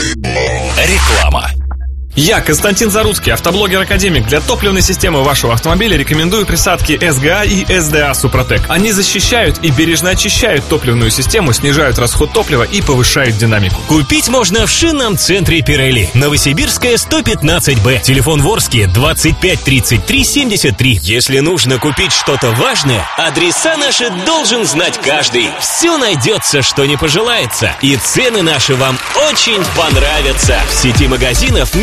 Реклама. Я, Константин Заруцкий, автоблогер-академик. Для топливной системы вашего автомобиля рекомендую присадки СГА и СДА Супротек. Они защищают и бережно очищают топливную систему, снижают расход топлива и повышают динамику. Купить можно в шинном центре Пирелли. Новосибирская, 115Б. Телефон Ворске 25 33 73. Если нужно купить что-то важное, адреса наши должен знать каждый. Все найдется, что не пожелается. И цены наши вам очень понравятся. В сети магазинов